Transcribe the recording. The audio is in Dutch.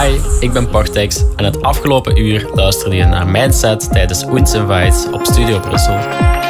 Hi, ik ben Portex en het afgelopen uur luisterde je naar mijn set tijdens Oons & Vites op Studio Brussel.